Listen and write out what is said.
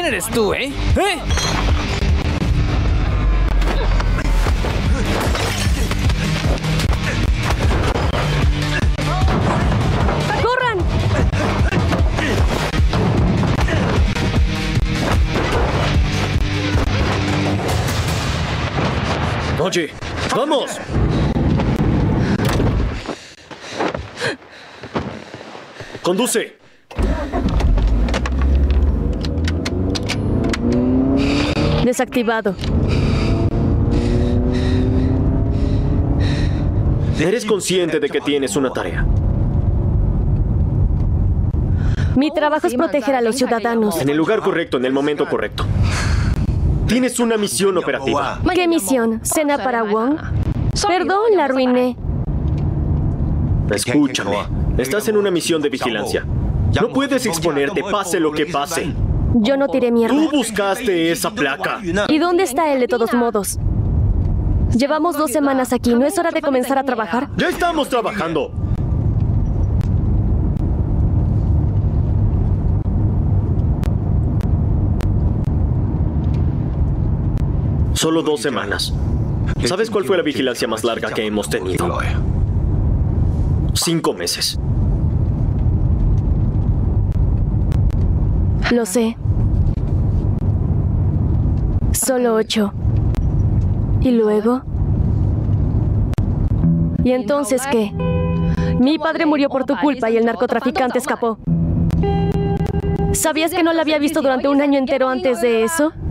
eres tú, ¿eh? ¿Eh? ¡Corran! Oye, ¡vamos! ¡Conduce! Desactivado. Eres consciente de que tienes una tarea. Mi trabajo es proteger a los ciudadanos. En el lugar correcto, en el momento correcto. Tienes una misión operativa. ¿Qué misión? ¿Cena para Wong? Perdón, la arruiné. Escúchame. Estás en una misión de vigilancia. No puedes exponerte, pase lo que pase. Yo no tiré mierda. Tú buscaste esa placa. ¿Y dónde está él de todos modos? Llevamos 2 semanas aquí. ¿No es hora de comenzar a trabajar? ¡Ya estamos trabajando! Solo 2 semanas. ¿Sabes cuál fue la vigilancia más larga que hemos tenido? 5 meses. Lo sé. Solo 8. ¿Y luego? ¿Y entonces qué? Mi padre murió por tu culpa y el narcotraficante escapó. ¿Sabías que no la había visto durante un año entero antes de eso?